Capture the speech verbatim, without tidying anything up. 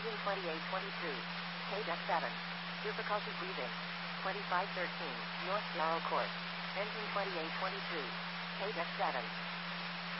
Engine twenty-eight twenty-two. K D E C seven. Difficulty breathing. twenty-five thirteen. North Yarrow Course. Engine twenty-eight twenty-two. K D E C seven.